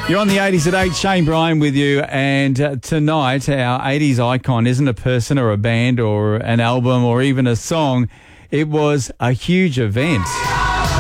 You're on the 80s at 8, Shane Bryan with you, and tonight our 80s icon isn't a person or a band or an album or even a song. It was a huge event.